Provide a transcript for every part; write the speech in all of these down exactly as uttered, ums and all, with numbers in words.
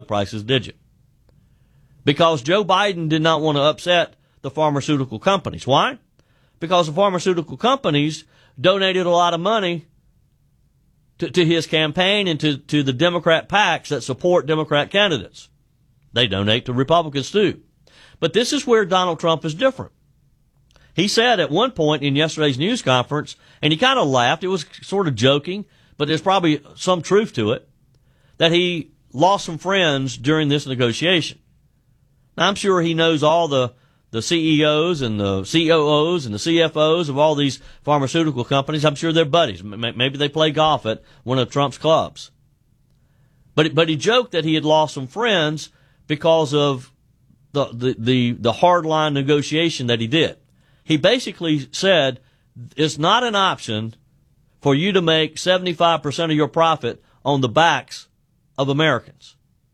prices, did you? Because Joe Biden did not want to upset the pharmaceutical companies. Why? Because the pharmaceutical companies donated a lot of money to, to his campaign and to, to the Democrat PACs that support Democrat candidates. They donate to Republicans too. But this is where Donald Trump is different. He said at one point in yesterday's news conference, and he kind of laughed, it was sort of joking, but there's probably some truth to it, that he lost some friends during this negotiation. Now, I'm sure he knows all the, the C E Os and the C O Os and the C F Os of all these pharmaceutical companies. I'm sure they're buddies. Maybe they play golf at one of Trump's clubs. But, but he joked that he had lost some friends because of the, the, the, the hardline negotiation that he did. He basically said it's not an option for you to make seventy-five percent of your profit on the backs of Americans.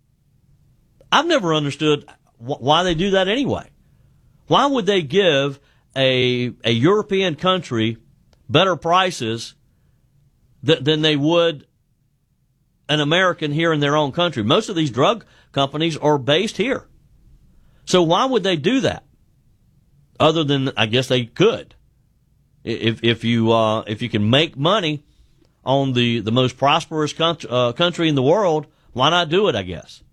I've never understood wh- why they do that anyway. Why would they give a a European country better prices th- than they would an American here in their own country? Most of these drug companies are based here. So why would they do that? Other than, I guess they could. If, if you, uh, if you can make money on the, the most prosperous country, uh, country in the world, why not do it, I guess?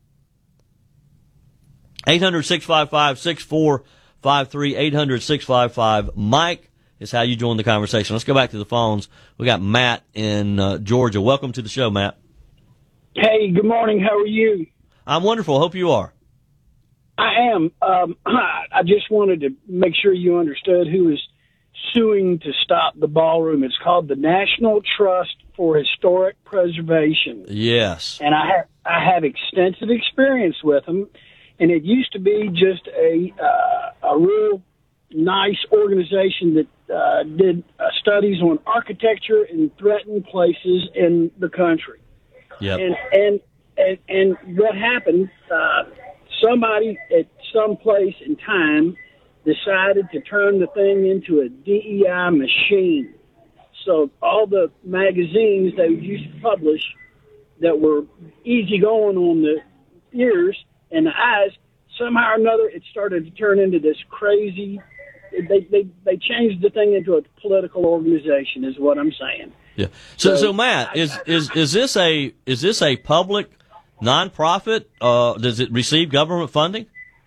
eight hundred, six five five, six four five three, eight hundred, six five five, Mike is how you join the conversation. Let's go back to the phones. We got Matt in, uh, Georgia. Welcome to the show, Matt. Hey, good morning. How are you? I'm wonderful. Hope you are. I am. Um, I just wanted to make sure you understood who is suing to stop the ballroom. It's called the National Trust for Historic Preservation. Yes. And I have, I have extensive experience with them. And it used to be just a, uh, a real nice organization that uh, did uh, studies on architecture in threatened places in the country. Yep. And, and, and, and what happened, uh, somebody at some place in time decided to turn the thing into a D E I machine. So all the magazines they used to publish that were easy going on the ears and the eyes, somehow or another it started to turn into this crazy, they, they, they changed the thing into a political organization is what I'm saying. Yeah. So, so, So, Matt, is, is, is this a, is this a public nonprofit? Uh, does it receive government funding?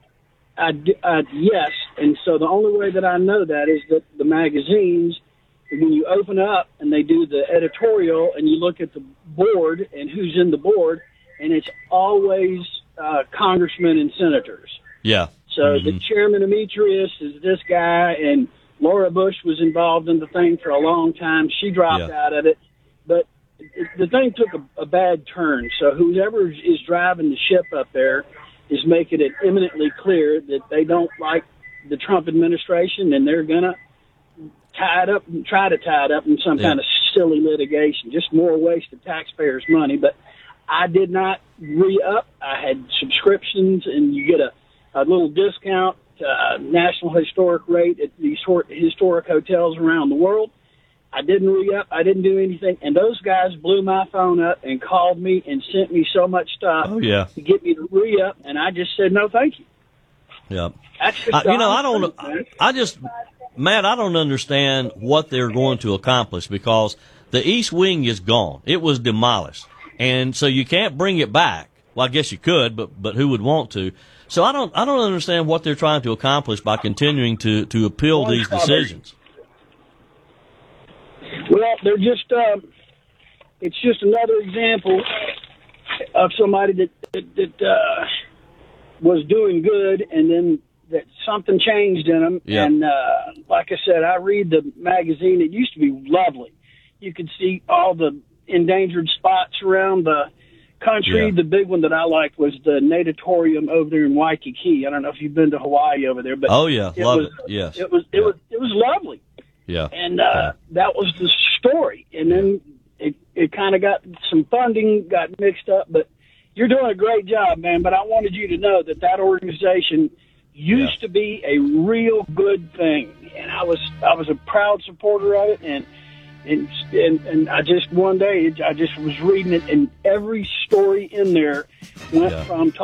Uh, uh, yes, and so the only way that I know that is that the magazines, when you open up and they do the editorial and you look at the board and who's in the board, and it's always uh, congressmen and senators. Yeah. So mm-hmm. the chairman Demetrius is this guy, and Laura Bush was involved in the thing for a long time. She dropped Yeah. out of it, but the thing took a, a bad turn. So whoever is driving the ship up there is making it eminently clear that they don't like the Trump administration, and they're going to tie it up and try to tie it up in some Yeah. kind of silly litigation, just more waste of taxpayers' money. But I did not re-up. I had subscriptions, and you get a, a little discount, uh, national historic rate at these historic hotels around the world. I didn't re-up. I didn't do anything. And those guys blew my phone up and called me and sent me so much stuff Oh, yeah. to get me to re-up, and I just said, no, thank you. Yeah. That's just Uh, you know, I honest don't, truth, man. I just, Matt, I don't understand what they're going to accomplish because the East Wing is gone. It was demolished. And so you can't bring it back. Well, I guess you could, but, but who would want to? So I don't, I don't understand what they're trying to accomplish by continuing to, to appeal these decisions. Well, they're just, um, it's just another example of somebody that, that, that uh, was doing good, and then that something changed in them. Yeah. And uh, like I said, I read the magazine. It used to be lovely. You could see all the endangered spots around the country. Yeah. The big one that I liked was the Natatorium over there in Waikiki. I don't know if you've been to Hawaii over there, but Oh, yeah. it Love was, it. Yes. It was, it Yeah. was, it was lovely. Yeah. And uh, that was the story. And then it, it kind of got some funding got mixed up. But you're doing a great job, man. But I wanted you to know that that organization used Yeah. to be a real good thing, and I was I was a proud supporter of it. And and and, and I just one day I just was reading it, and every story in there went Yeah. from